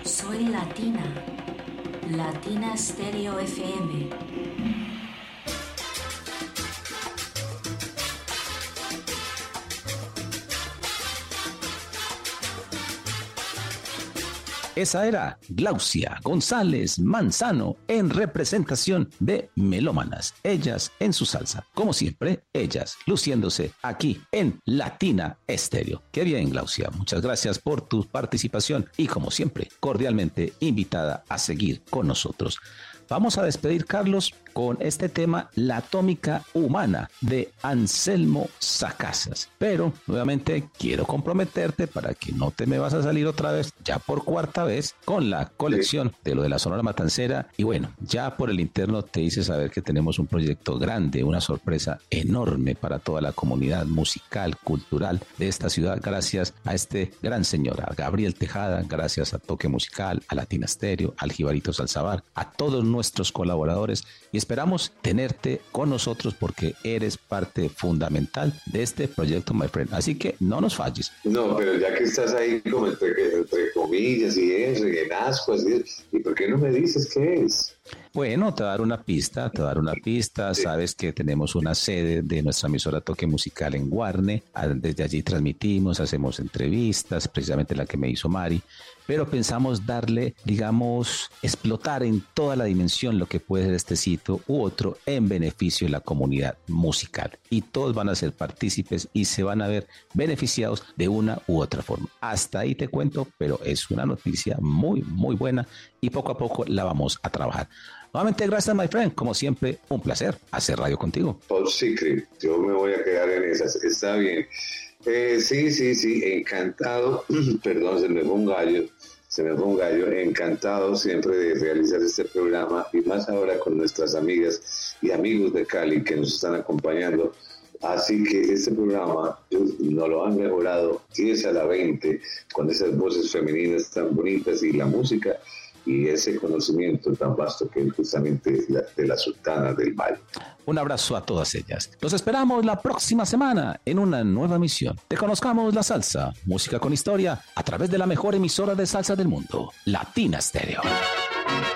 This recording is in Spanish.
Soy Latina, Latina Stereo FM. Esa era Glaucia González Manzano en representación de Melómanas, ellas en su salsa. Como siempre, ellas luciéndose aquí en Latina Estéreo. Qué bien, Glaucia. Muchas gracias por tu participación y como siempre, cordialmente invitada a seguir con nosotros. Vamos a despedir, Carlos, con este tema La Atómica Humana de Anselmo Sacasas. Pero, nuevamente, quiero comprometerte para que no te me vas a salir otra vez, ya por cuarta vez, con la colección de lo de la Sonora Matancera. Y bueno, ya por el interno te hice saber que tenemos un proyecto grande, una sorpresa enorme para toda la comunidad musical, cultural de esta ciudad, gracias a este gran señor, a Gabriel Tejada, gracias a Toque Musical, a Latina Stereo, al Jibarito Salsabar, a todos nuestros colaboradores, y esperamos tenerte con nosotros porque eres parte fundamental de este proyecto, my friend. Así que no nos falles. No, pero ya que estás ahí como entre comillas y eso, y en ascuas, ¿y por qué no me dices qué es? Bueno, te voy a dar una pista, sí. Sabes que tenemos una sede de nuestra emisora Toque Musical en Guarne, desde allí transmitimos, hacemos entrevistas, precisamente la que me hizo Mari, pero pensamos darle, digamos, explotar en toda la dimensión lo que puede ser este sitio u otro en beneficio de la comunidad musical. Y todos van a ser partícipes y se van a ver beneficiados de una u otra forma. Hasta ahí te cuento, pero es una noticia muy, muy buena y poco a poco la vamos a trabajar. Nuevamente, gracias, my friend. Como siempre, un placer hacer radio contigo. Top secret. Yo me voy a quedar en esas. Está bien. Sí. Encantado. Perdón, se me fue un gallo. Encantado siempre de realizar este programa y más ahora con nuestras amigas y amigos de Cali que nos están acompañando. Así que este programa nos lo han mejorado 10 a la 20 con esas voces femeninas tan bonitas y la música y ese conocimiento tan vasto que es justamente de la Sultana del Valle. Un abrazo a todas ellas. Los esperamos la próxima semana en una nueva emisión. Te conozcamos la salsa, música con historia, a través de la mejor emisora de salsa del mundo, Latina Stereo.